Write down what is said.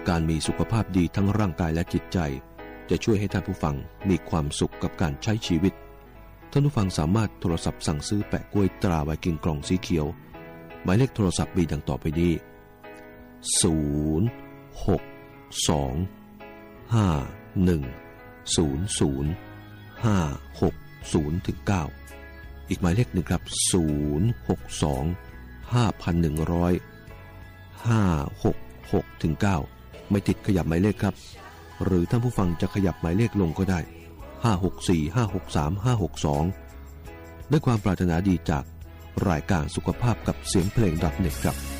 การมีสุขภาพดีทั้งร่างกายและจิตใจจะช่วยให้ท่านผู้ฟังมีความสุขกับการใช้ชีวิตท่านผู้ฟังสามารถโทรศัพท์สั่งซื้อแปะกล้วยตราไวกิ้งกล่องสีเขียวหมายเลขโทรศัพท์มีดังต่อไปนี้062-5100-560-9อีกหมายเลขหนึ่งครับ062-510-566-9ไม่ติดขยับหมายเลขครับหรือท่านผู้ฟังจะขยับหมายเลขลงก็ได้564-563-562ด้วยความปรารถนาดีจากรายการสุขภาพกับเสียงเพลง.net ครับ